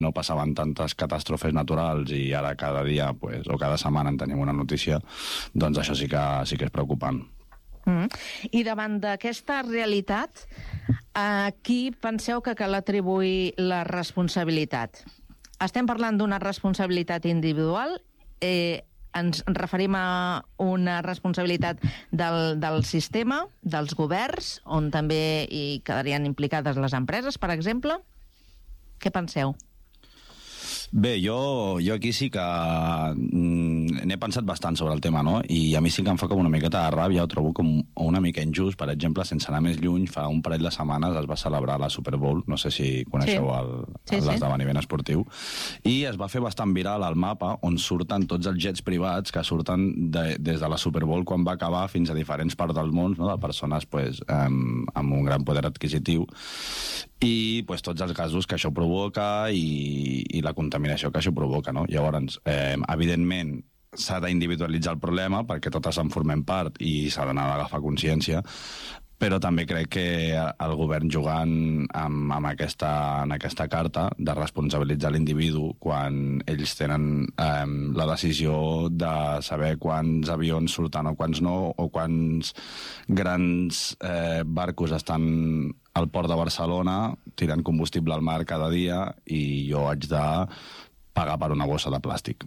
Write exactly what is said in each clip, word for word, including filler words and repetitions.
no passaven tantes catàstrofes naturals i ara cada dia pues, o cada setmana en tenim una notícia, doncs això sí que, sí que és preocupant. Mm. I davant d'aquesta realitat, a qui penseu que cal atribuir la responsabilitat? Estem parlant d'una responsabilitat individual, eh, ens referim a una responsabilitat del, del sistema, dels governs, on també hi quedarien implicades les empreses, per exemple? Què penseu? Bé, jo, jo aquí sí que mm, n'he pensat bastant sobre el tema, no? I a mi sí que em fa com una miqueta de ràbia, ho trobo com una mica injust. Per exemple, sense anar més lluny, fa un parell de setmanes es va celebrar la Super Bowl, no sé si coneixeu sí. el, sí, l'esdeveniment sí. esportiu, i es va fer bastant viral el mapa on surten tots els jets privats que surten de, des de la Super Bowl quan va acabar fins a diferents parts del món, no? De persones pues, amb, amb un gran poder adquisitiu, i pues, tots els gasos que això provoca i, i la contaminació que això provoca, no? Llavors, eh, evidentment, s'ha d'individualitzar el problema perquè totes en formem part i s'ha d'anar a agafar consciència, però també crec que el govern jugant amb, amb aquesta, en aquesta carta de responsabilitzar l'individu quan ells tenen eh, la decisió de saber quants avions surten o quants no, o quants grans eh, barcos estan al port de Barcelona tirant combustible al mar cada dia i jo haig de pagar per una bossa de plàstic.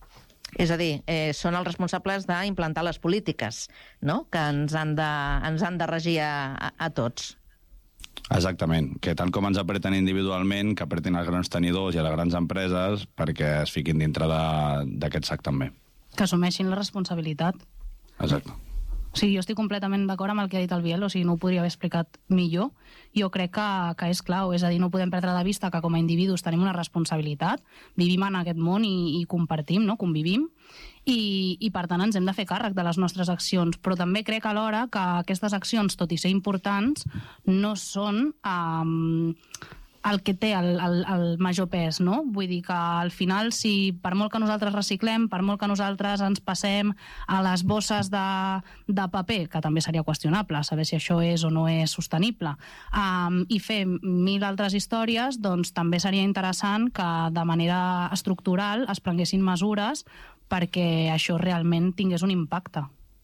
És a dir, eh, són els responsables d'implantar les polítiques, no?, que ens han de, ens han de regir a, a tots. Exactament, que tal com ens apreten individualment, que apretin els grans tenidors i a les grans empreses perquè es fiquin dintre d'aquest sac també. Que assumeixin la responsabilitat. Exacte. O sigui, jo estic completament d'acord amb el que ha dit el Biel, o sigui, no ho podria haver explicat millor. Jo crec que, que és clau, és a dir, no podem perdre de vista que com a individus tenim una responsabilitat, vivim en aquest món i, i compartim, no? Convivim, i, i per tant ens hem de fer càrrec de les nostres accions, però també crec alhora que aquestes accions, tot i ser importants, no són um, el que té el, el, el major pes, no? Vull dir que al final, si per molt que nosaltres reciclem, per molt que nosaltres ens passem a les bosses de, de paper, que també seria qüestionable saber si això és o no és sostenible, um, i fer mil altres històries, doncs també seria interessant que de manera estructural es prenguessin mesures perquè això realment tingués un impacte.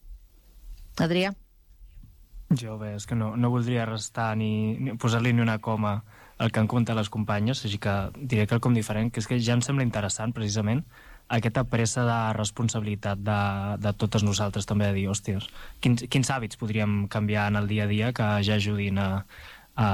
Adrià? Jo, bé, és que no, no voldria restar ni, ni posar-li ni una coma al que han comentat les companyes, així que diré quelcom diferent, que és que ja em sembla interessant, precisament, aquesta pressa de responsabilitat de, de totes nosaltres, també de dir, hòsties, quins, quins hàbits podríem canviar en el dia a dia que ja ajudin a, a,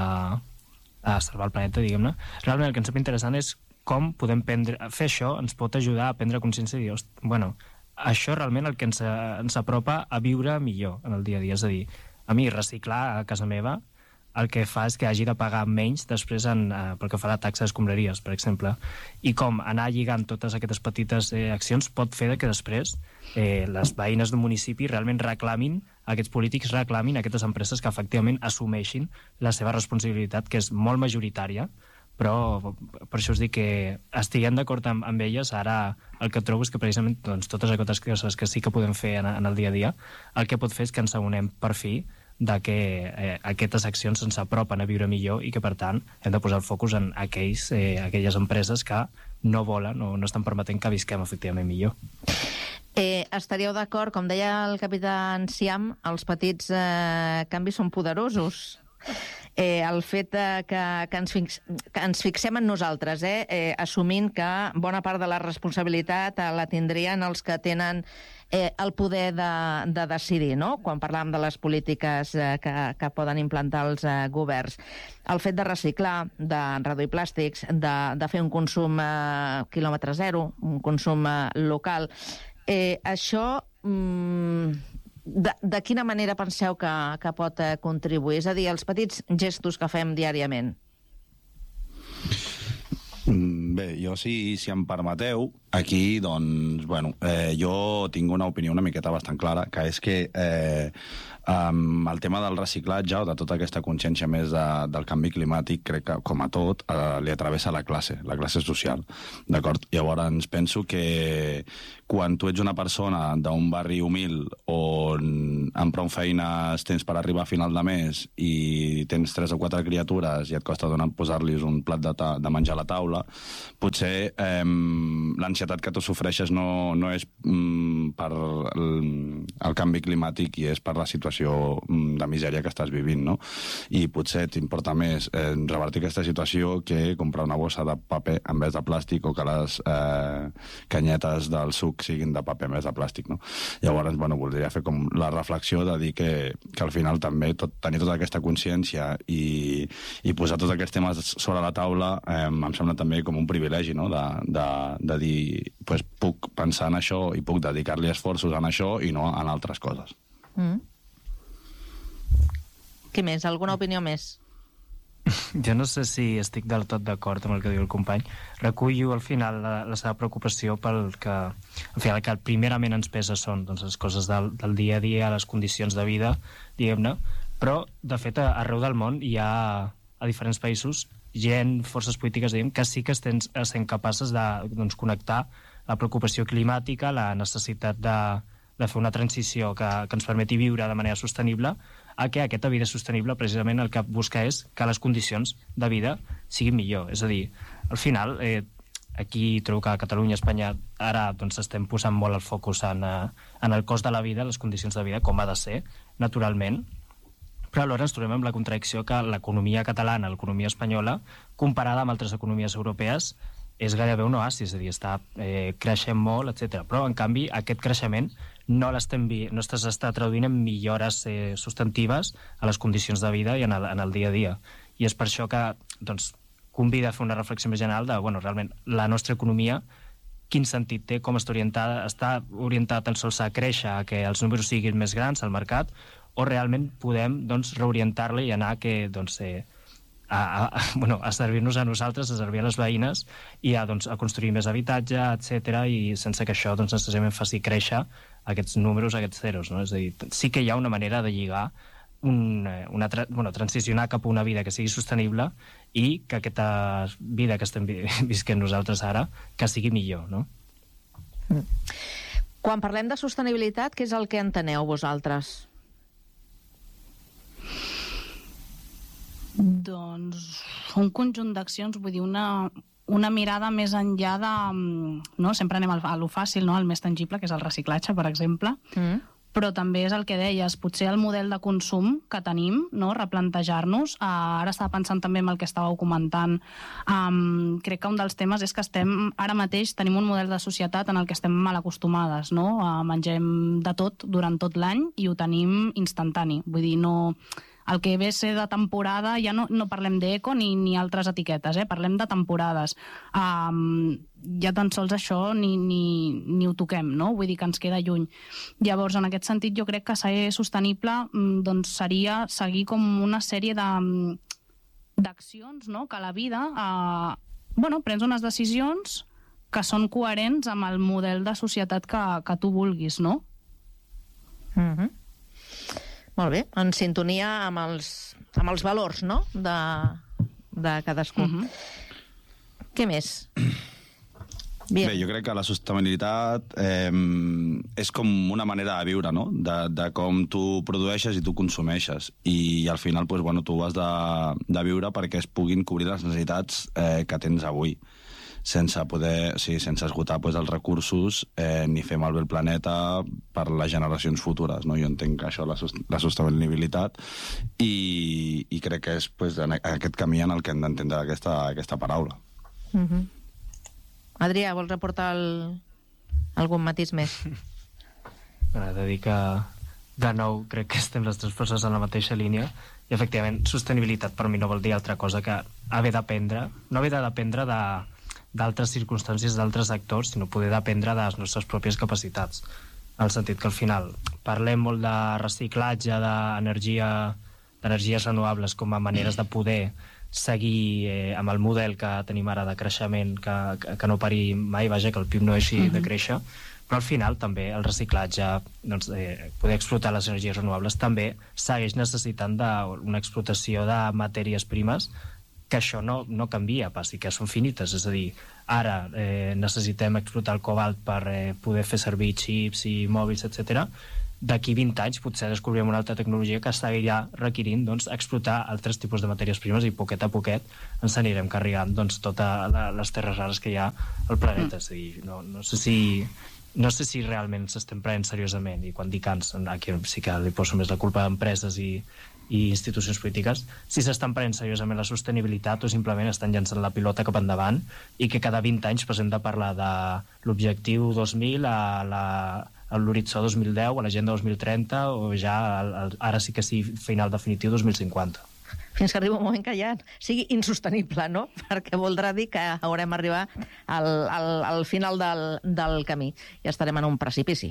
a salvar el planeta, diguem-ne. Realment el que em sembla interessant és com podem prendre, fer això ens pot ajudar a prendre consciència i dir, hòstia, bueno, això realment el que ens, ens apropa a viure millor en el dia a dia, és a dir, a mi reciclar a casa meva el que fa és que hagi de pagar menys després en, eh, pel que fa a la taxa d'escombraries, per exemple, i com anar lligant totes aquestes petites eh, accions pot fer que després eh, les veïnes d'un municipi realment reclamin, aquests polítics reclamin aquestes empreses que efectivament assumeixin la seva responsabilitat, que és molt majoritària, però per això us dic que estiguem d'acord amb, amb elles. Ara el que trobo és que precisament doncs, totes aquestes coses que sí que podem fer en, en el dia a dia, el que pot fer és que ens adonem per fi de que eh, aquestes accions ens apropen a viure millor i que, per tant, hem de posar el focus en aquells, eh, aquelles empreses que no volen o no estan permetent que visquem efectivament millor. Eh, estaríeu d'acord, com deia el capità Enciam, els petits eh, canvis són poderosos. Eh, el fet de que, que, ens fix, que ens fixem en nosaltres, eh, eh, assumint que bona part de la responsabilitat eh, la tindrien els que tenen eh, el poder de, de decidir, no?, quan parlàvem de les polítiques eh, que, que poden implantar els eh, governs. El fet de reciclar, de reduir plàstics, de, de fer un consum eh, quilòmetre zero, un consum eh, local, eh, això... Mm, De, de quina manera penseu que, que pot eh, contribuir? És a dir, els petits gestos que fem diàriament. Bé, jo, si, si em permeteu, Aquí, doncs, bueno, eh, jo tinc una opinió una miqueta bastant clara, que és que eh, um, el tema del reciclatge o de tota aquesta consciència més de, del canvi climàtic, crec que, com a tot, eh, li atravessa la classe, la classe social, d'acord? Llavors, penso que quan tu ets una persona d'un barri humil on amb prou feines tens per arribar a final de mes i tens tres o quatre criatures i et costa donar posar-los un plat de, ta de menjar a la taula, potser eh, l'ansietat que tu sofreixes no, no és mm, per el, el canvi climàtic i és per la situació mm, de misèria que estàs vivint, no? I potser t'importa més eh, revertir aquesta situació que comprar una bossa de paper en vez de plàstic o que les eh, canyetes del suc siguin de paper més de plàstic, no? Llavors, bueno, voldria fer com la reflexió de dir que, que al final també tot, tenir tota aquesta consciència i, i posar tots aquests temes sobre la taula eh, em sembla també com un privilegi, no? De, de, de dir, pues, puc pensar en això i puc dedicar-li esforços en això i no en altres coses. Mm. Què més? Alguna opinió més? Jo no sé si estic del tot d'acord amb el que diu el company. Recullo al final la, la seva preocupació pel que, al final, que primerament ens pesa són doncs, les coses del, del dia a dia, les condicions de vida, diguem-ne, però, de fet, arreu del món hi ha, a diferents països, gent, forces polítiques, diguem, que sí que estem sent capaces de doncs, connectar la preocupació climàtica, la necessitat de, de fer una transició que, que ens permeti viure de manera sostenible, a que aquesta vida sostenible precisament el que busca és que les condicions de vida siguin millor. És a dir, al final, eh, aquí trobo que a Catalunya, a Espanya, ara doncs, estem posant molt el focus en, en el cost de la vida, les condicions de vida, com ha de ser, naturalment, però alhora ens trobem amb la contradicció que l'economia catalana, l'economia espanyola, comparada amb altres economies europees, és gairebé un oasi, és a dir, està eh, creixent molt, etcètera. Però, en canvi, aquest creixement no l'estem no s'està traduint en millores eh, substantives a les condicions de vida i en el, en el dia a dia. I és per això que doncs, convida a fer una reflexió més general de, bueno, realment, la nostra economia, quin sentit té, com està orientada, està orientada tan sols a créixer, a que els números siguin més grans al mercat, o realment podem doncs, reorientar-la i anar a que doncs, eh, a, a, bueno, a servir-nos a nosaltres, a servir a les veïnes i a, doncs, a construir més habitatge, etcètera, i sense que això doncs, necessàriament faci créixer aquests números, aquests zeros, no? És a dir, sí que hi ha una manera de lligar, un, una tra bueno, transicionar cap a una vida que sigui sostenible i que aquesta vida que estem visquent nosaltres ara, que sigui millor, no? Mm. Quan parlem de sostenibilitat, què és el que enteneu vosaltres? Doncs un conjunt d'accions, vull dir, una, una mirada més enllà de... No? Sempre anem a lo fàcil, no? El més tangible, que és el reciclatge, per exemple, mm. però també és el que deies, potser el model de consum que tenim, no? Replantejar-nos. Uh, ara estava pensant també en el que estàveu comentant. Um, crec que un dels temes és que estem, ara mateix tenim un model de societat en el que estem mal acostumades, no? Uh, mengem de tot durant tot l'any i ho tenim instantani. Vull dir, no... El que ve a ser de temporada, ja no, no parlem d'eco ni, ni altres etiquetes, eh? Parlem de temporades. Um, ja tan sols això ni, ni, ni ho toquem, no? Vull dir que ens queda lluny. Llavors, en aquest sentit, jo crec que ser sostenible doncs, seria seguir com una sèrie d'accions, no? Que a la vida uh, bueno, prens unes decisions que són coherents amb el model de societat que, que tu vulguis, no? Mhm. Molt bé, en sintonia amb els, amb els valors, no?, de, de cadascú. Uh-huh. Què més? Bien. Bé, jo crec que la sostenibilitat eh, és com una manera de viure, no?, de, de com tu produeixes i tu consumeixes. I al final, pues, bueno, tu has de, de viure perquè es puguin cobrir les necessitats eh, que tens avui, sense poder, sí, sense esgotar pues, els recursos eh, ni fer malbé el planeta per les generacions futures, no? Jo entenc això, la, la sostenibilitat, i, i crec que és pues, en aquest camí en el que hem d'entendre aquesta, aquesta paraula. Mm-hmm. Adrià, vols aportar el... algun matís més? He de dir que, de nou, crec que estem les tres forces en la mateixa línia, i efectivament, sostenibilitat per mi no vol dir altra cosa que haver d'aprendre, no haver d'aprendre de d'altres circumstàncies, d'altres actors, sinó poder dependre de les nostres pròpies capacitats. En el sentit que al final parlem molt de reciclatge, d'energia, d'energies renovables com a maneres de poder seguir eh, amb el model que tenim ara de creixement, que, que, que no pari mai, vaja, que el P I B no deixi mm-hmm. de créixer, però al final també el reciclatge, doncs, eh, poder explotar les energies renovables també segueix necessitant d'una explotació de matèries primes, que això no, no canvia pas i que són finites, és a dir, ara eh, necessitem explotar el cobalt per eh, poder fer servir xips i mòbils, etcètera. D'aquí vint anys potser descobrirem una altra tecnologia que seguirà requerint doncs, explotar altres tipus de matèries primes i poquet a poquet ens anirem carregant doncs, totes les terres rares que hi ha al planeta. Mm. És a dir, no, no sé si... No sé si realment s'estem prenent seriosament, i quan dic ans, aquí sí que li poso més la culpa a empreses i, i institucions polítiques, si s'estan prenent seriosament la sostenibilitat o simplement estan llançant la pilota cap endavant i que cada vint anys passem de parlar de l'objectiu dos mil a la, a l'horitzó dos mil deu, a l'agenda dos mil trenta o ja al, al, ara sí que sí final definitiu dos mil cinquanta. Fins que arriba un moment que ja sigui insostenible, no? Perquè voldrà dir que haurem arribat al, al, al final del, del camí. Ja estarem en un precipici.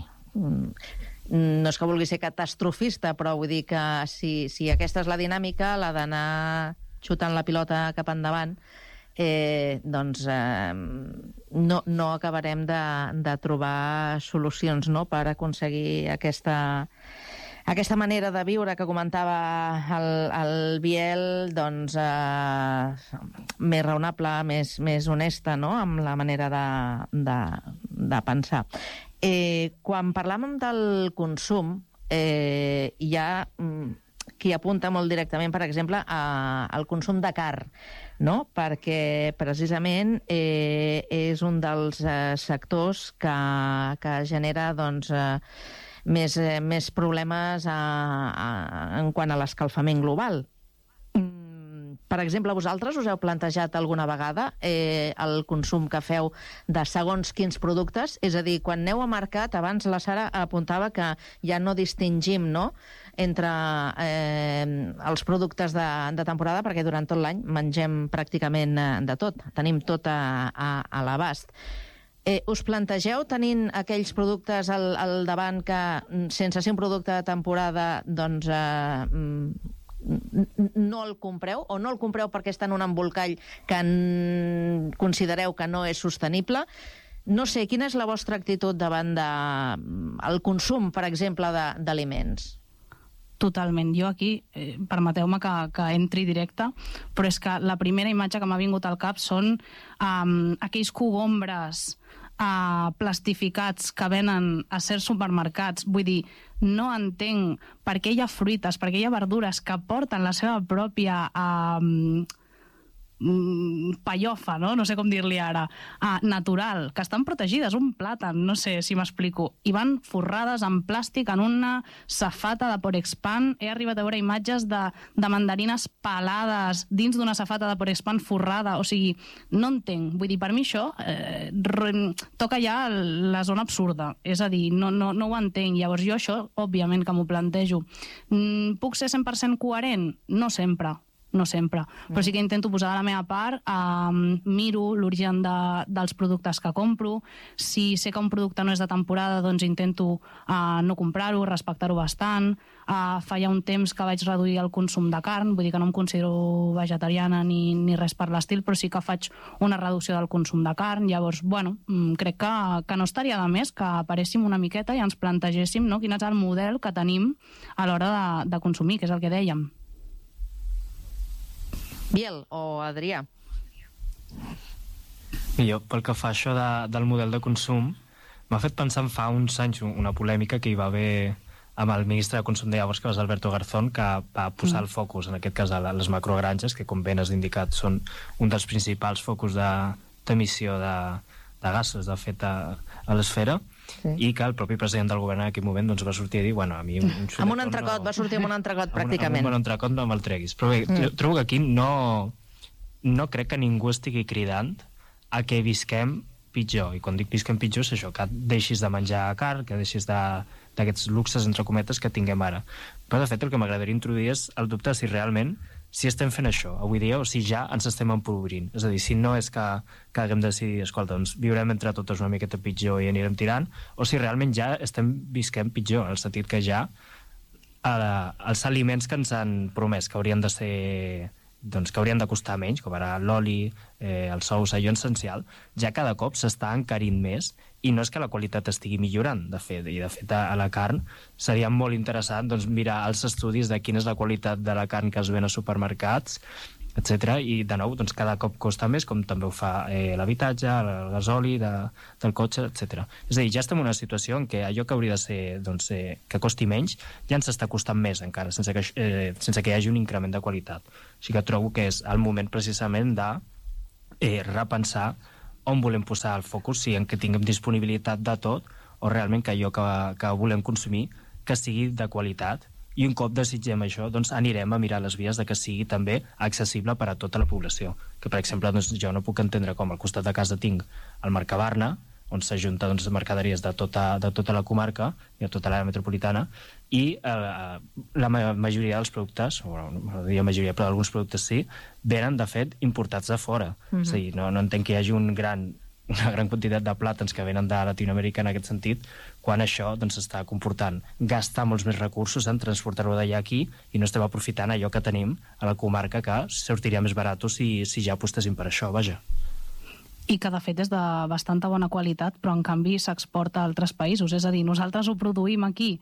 No és que vulgui ser catastrofista, però vull dir que si, si aquesta és la dinàmica, la d'anar xutant la pilota cap endavant, eh, doncs eh, no, no acabarem de, de trobar solucions, no?, per aconseguir aquesta... Aquesta manera de viure que comentava el, el Biel, doncs, eh, més raonable, més, més honesta, no?, amb la manera de, de, de pensar. Eh, quan parlàvem del consum, eh, hi ha qui apunta molt directament, per exemple, a, al consum de carn, no?, perquè precisament eh, és un dels eh, sectors que, que genera, doncs, eh, Més, eh, més problemes a, a, en quant a l'escalfament global. Mm, per exemple, vosaltres us heu plantejat alguna vegada eh, el consum que feu de segons quins productes? És a dir, quan aneu a mercat, abans la Sara apuntava que ja no distingim, no?, entre eh, els productes de, de temporada, perquè durant tot l'any mengem pràcticament de tot. Tenim tot a, a, a l'abast. Eh, us plantegeu, tenint aquells productes al, al davant que, sense ser un producte de temporada, doncs eh, no el compreu, o no el compreu perquè està en un embolcall que en... considereu que no és sostenible? No sé, quina és la vostra actitud davant de, el consum, per exemple, d'aliments? Totalment. Jo aquí, eh, permeteu-me que, que entri directe, però és que la primera imatge que m'ha vingut al cap són um, aquells cogombres uh, plastificats que venen a certs supermercats. Vull dir, no entenc per què hi ha fruites, per què hi ha verdures que porten la seva pròpia... Um, pallofa, no? No sé com dir-li ara, ah, natural, que estan protegides, un plàtan, no sé si m'explico, i van forrades en plàstic en una safata de Porexpan. He arribat a veure imatges de, de mandarines pelades dins d'una safata de Porexpan forrada, o sigui, no entenc. Vull dir, per mi això eh, toca ja la zona absurda, és a dir, no, no, no ho entenc. Llavors jo això, òbviament que m'ho plantejo. Mm, puc ser cent per cent coherent? No sempre. No sempre, però sí que intento posar de la meva part, eh, miro l'origen de, dels productes que compro. Si sé que un producte no és de temporada, doncs intento eh, no comprar-ho, respectar-ho bastant. Eh, fa ja un temps que vaig reduir el consum de carn, vull dir que no em considero vegetariana ni, ni res per l'estil, però sí que faig una reducció del consum de carn. Llavors, bueno, crec que, que no estaria de més que aparéssim una miqueta i ens plantegéssim, no?, quin és el model que tenim a l'hora de, de consumir, que és el que dèiem. Biel o Adrià? Jo, pel que fa això de, del model de consum, m'ha fet pensar en fa uns anys una polèmica que hi va haver amb el ministre de Consum de llavors, que va ser Alberto Garzón, que va posar el focus, en aquest cas, a les macrogranges, que, com ben has indicat, són un dels principals focus d'emissió de, de gasos, de fet, a, a l'esfera, sí. I que el propi president del govern en aquell moment doncs, va sortir a dir, bueno, a mi... Un, un amb un entrecot, no... va sortir amb un entrecot, pràcticament. Amb un entrecot no me'l treguis. Però bé, mm. trobo que aquí no, no crec que ningú estigui cridant a que visquem pitjor. I quan dic visquem pitjor és això, que deixis de menjar carn, que deixis d'aquests luxes, entre cometes, que tinguem ara. Però, de fet, el que m'agradaria introduir és el dubte si realment si estem fent això avui dia o si ja ens estem empobrint. És a dir, si no és que, que haguem de decidir, escolta, doncs viurem entre totes una miqueta pitjor i anirem tirant, o si realment ja estem visquem pitjor, en el sentit que ja eh, els aliments que ens han promès que haurien de ser doncs, que haurien de costar menys, com ara l'oli, eh, el sous, allò essencial, ja cada cop s'està encarint més, i no és que la qualitat estigui millorant, de fet, i de fet a, a la carn seria molt interessant doncs, mirar els estudis de quina és la qualitat de la carn que es ven a supermercats, etcètera. I de nou, doncs, cada cop costa més, com també ho fa eh, l'habitatge, el gasoli de, del cotxe, etcètera. És a dir, ja estem en una situació en què allò que hauria de ser, doncs, eh, que costi menys, ja ens està costant més encara, sense que, eh, sense que hi hagi un increment de qualitat. Així que trobo que és el moment precisament de eh, repensar on volem posar el focus, si en que tinguem disponibilitat de tot, o realment que allò que, que volem consumir que sigui de qualitat. I un cop desitgem això, doncs anirem a mirar les vies de que sigui també accessible per a tota la població. Que, per exemple, doncs, jo no puc entendre com al costat de casa tinc el Mercabarna, on s'ajunta doncs, mercaderies de tota, de tota la comarca i de tota l'àrea metropolitana, i eh, la majoria dels productes, o no diria majoria, però alguns productes sí, venen, de fet, importats de fora. Mm-hmm. És a dir, no, no entenc que hi hagi un gran, una gran quantitat de plàtans que venen de Latinoamèrica en aquest sentit, quan això doncs, està comportant gastar molts més recursos en transportar-ho d'allà aquí i no estem aprofitant allò que tenim a la comarca, que sortiria més barat si, si ja apostéssim per això, vaja. I que, de fet, és de bastanta bona qualitat, però, en canvi, s'exporta a altres països. És a dir, nosaltres ho produïm aquí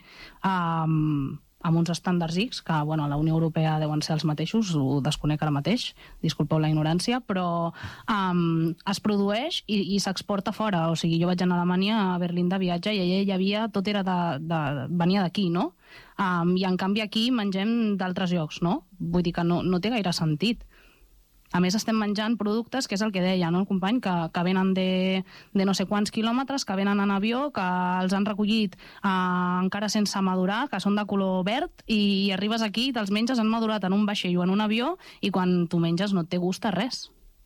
um, amb uns estàndards X, que, bueno, a la Unió Europea deuen ser els mateixos, ho desconec ara mateix, disculpeu la ignorància, però um, es produeix i, i s'exporta fora. O sigui, jo vaig anar a Alemanya, a Berlín de viatge, i allà hi havia, tot era de, de, venia d'aquí, no? Um, I, en canvi, aquí mengem d'altres llocs, no? Vull dir que no, no té gaire sentit. A més, estem menjant productes, que és el que deia, no, el company, que, que venen de, de no sé quants quilòmetres, que venen en avió, que els han recollit eh, encara sense madurar, que són de color verd, i arribes aquí i te'ls menges, han madurat en un vaixell o en un avió, i quan tu menges no et té gust a res.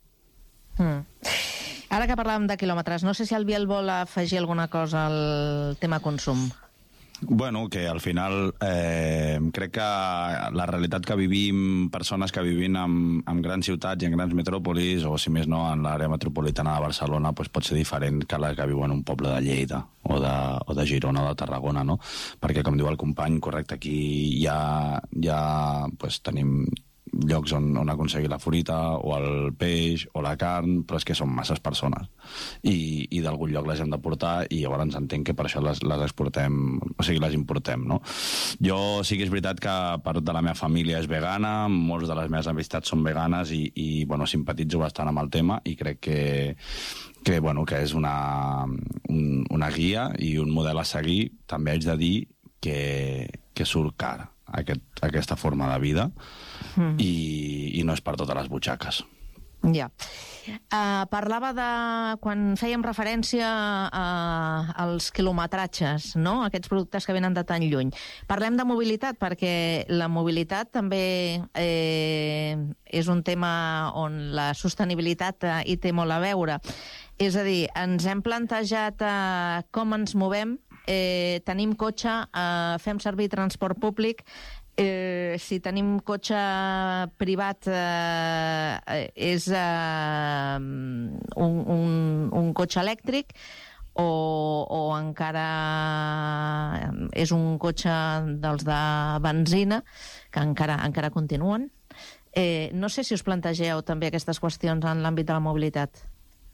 Mm. Ara que parlàvem de quilòmetres, no sé si el Biel vol afegir alguna cosa al tema consum. Bueno, que al final eh, crec que la realitat que vivim, persones que vivim en, en grans ciutats i en grans metròpolis, o si més no en l'àrea metropolitana de Barcelona, pues pot ser diferent que la que viu en un poble de Lleida o de, o de Girona o de Tarragona, no? Perquè, com diu el company, correcte, aquí ja, ja pues, tenim llocs on, on aconseguir la fruita o el peix o la carn, però és que són masses persones i, i d'algun lloc les hem de portar, i llavors ens entenc que per això les, les exportem, o sigui, les importem, no? Jo sí que és veritat que part de la meva família és vegana, molts de les meves amistats són veganes i, i bueno, simpatitzo bastant amb el tema, i crec que que, bueno, que és una, un, una guia i un model a seguir. També haig de dir que, que surt car aquest, aquesta forma de vida, mm. i, i no és per totes les butxaques. Ja. Uh, parlava de, quan fèiem referència a, als quilometratges, no? Aquests productes que venen de tan lluny. Parlem de mobilitat, perquè la mobilitat també eh, és un tema on la sostenibilitat eh, hi té molt a veure. És a dir, ens hem plantejat eh, com ens movem, eh, tenim cotxe, eh, fem servir transport públic. Eh, si tenim cotxe privat, eh, és eh, un, un, un cotxe elèctric, o, o encara és un cotxe dels de benzina, que encara, encara continuen. Eh, no sé si us plantegeu també aquestes qüestions en l'àmbit de la mobilitat.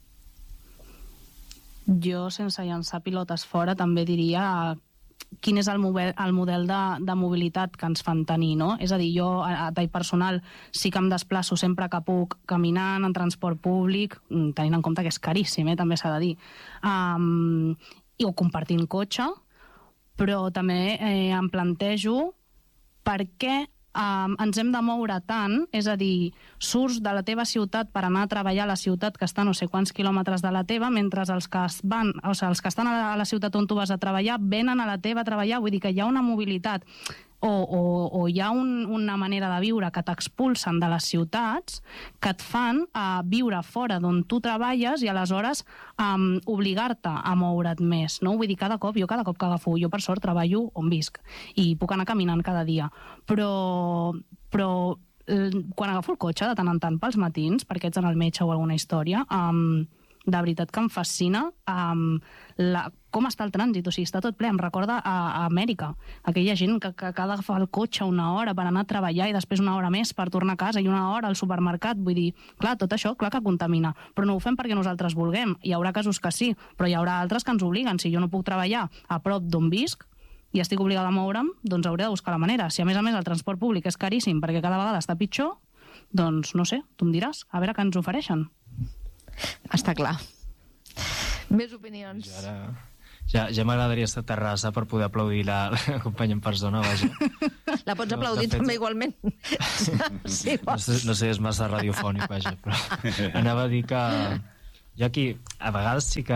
Jo, sense llançar pilotes fora, també diria quin és el, model, el model de, de mobilitat que ens fan tenir, no? És a dir, jo, a, a tall personal, sí que em desplaço sempre que puc caminant, en transport públic, tenint en compte que és caríssim, eh, també s'ha de dir, um, i o compartint cotxe, però també eh, em plantejo per què Um, ens hem de moure tant, és a dir, surts de la teva ciutat per anar a treballar a la ciutat que està no sé quants quilòmetres de la teva, mentre els que, van, o sigui, els que estan a la, a la ciutat on tu vas a treballar venen a la teva a treballar, vull dir que hi ha una mobilitat o, o, o hi ha un, una manera de viure que t'expulsen de les ciutats, que et fan uh, viure fora d'on tu treballes i aleshores um, obligar-te a moure't més, no? Vull dir, cada cop, jo cada cop que agafo, jo per sort treballo on visc i puc anar caminant cada dia, però, però eh, quan agafo el cotxe de tant en tant pels matins, perquè ets en el metge o alguna història, um, de veritat que em fascina um, la, com està el trànsit, o sigui, està tot ple. Em recorda a, a Amèrica, aquella gent que, que, que ha d'agafar el cotxe una hora per anar a treballar i després una hora més per tornar a casa i una hora al supermercat. Vull dir, clar, tot això, clar que contamina, però no ho fem perquè nosaltres vulguem. Hi haurà casos que sí, però hi haurà altres que ens obliguen. Si jo no puc treballar a prop d'on visc i estic obligada a moure'm, doncs hauré de buscar la manera. Si a més a més el transport públic és caríssim perquè cada vegada està pitjor, doncs no sé, tu em diràs, a veure què ens ofereixen. Està clar. Més opinions. Ja, ara... ja, ja m'agradaria estar a Terrassa per poder aplaudir la, la companya en persona, vaja. La pots No, aplaudir de fet- també igualment. Sí, No sé, no sé, és massa radiofònic, vaja, però anava a dir que jo aquí, a vegades sí que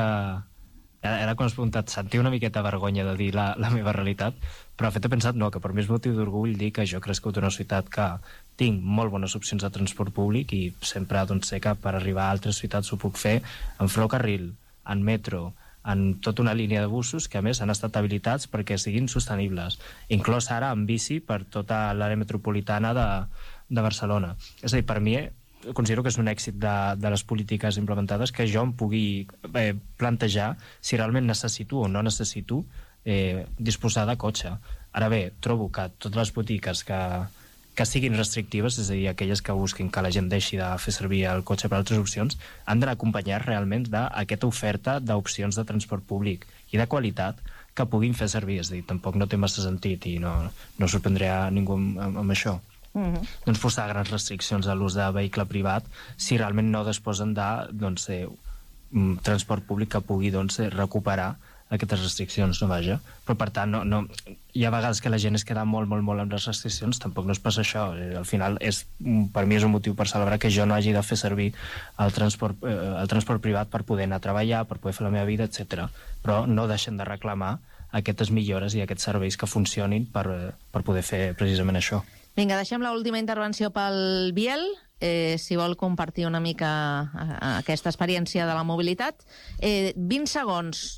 ara, ara quan has preguntat, sentia una miqueta vergonya de dir la, la meva realitat, però de fet he pensat no, que per mi és motiu d'orgull dir que jo he crescut en una ciutat que tinc molt bones opcions de transport públic i sempre doncs, sé que per arribar a altres ciutats ho puc fer en ferrocarril, en metro, en tota una línia de busos que a més han estat habilitats perquè siguin sostenibles, inclòs ara en bici per tota l'àrea metropolitana de, de Barcelona. És a dir, per mi considero que és un èxit de, de les polítiques implementades que jo em pugui eh, plantejar si realment necessito o no necessito eh, disposar de cotxe. Ara bé, trobo que totes les botiques que, que siguin restrictives, és a dir, aquelles que busquin que la gent deixi de fer servir el cotxe per altres opcions, han d'anar acompanyats realment d'aquesta oferta d'opcions de transport públic i de qualitat que puguin fer servir. És a dir, tampoc no té massa sentit i no, no sorprendré a ningú amb, amb això. Mm-hmm. Doncs posar grans restriccions a l'ús de vehicle privat si realment no disposen de doncs, eh, un transport públic que pugui doncs, eh, recuperar aquestes restriccions, no vaja. Però per tant, no, no, hi ha vegades que la gent es queda molt, molt, molt amb les restriccions, tampoc no es passa això. Eh, al final, és, per mi és un motiu per celebrar que jo no hagi de fer servir el transport, eh, el transport privat per poder anar a treballar, per poder fer la meva vida, etcètera. Però no deixen de reclamar aquestes millores i aquests serveis que funcionin per, per poder fer precisament això. Vinga, deixem l'última intervenció pel Biel, eh, si vol compartir una mica aquesta experiència de la mobilitat. Eh, vint segons.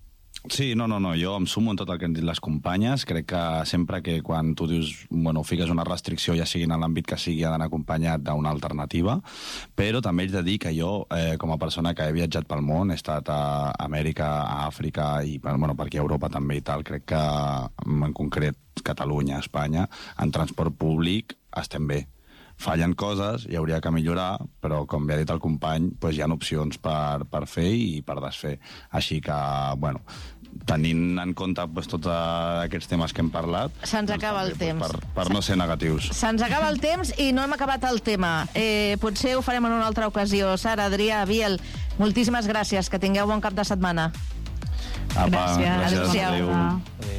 Sí, no, no, no, jo em sumo en tot el que han dit les companyes. Crec que sempre que quan tu dius, bueno, fiques una restricció, ja sigui en l'àmbit que sigui, ha d'anar acompanyat d'una alternativa, però també he de dir que jo, eh, com a persona que he viatjat pel món, he estat a Amèrica, a Àfrica i, bueno, per aquí a Europa també i tal, crec que en concret Catalunya, Espanya, en transport públic estem bé. Fallen coses, hi hauria que millorar, però com bé ha dit el company, doncs hi ha opcions per, per fer i per desfer. Així que, bueno, tenint en compte doncs, tots aquests temes que hem parlat... Se'ns doncs, acaba el temps. Per, per no ser negatius. Se'ns acaba el temps i no hem acabat el tema. Eh, potser ho farem en una altra ocasió. Sara, Adrià, Biel, moltíssimes gràcies. Que tingueu bon cap de setmana. Apa, gràcies. gràcies. Adéu-siau. Adéu.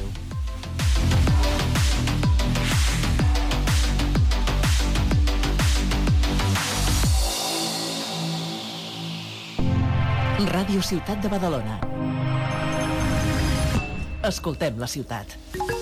Ràdio Ciutat de Badalona. Escoltem la ciutat.